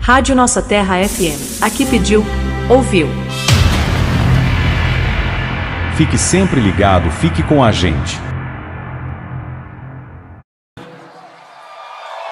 Rádio Nossa Terra FM. Aqui pediu, ouviu. Fique sempre ligado, fique com a gente.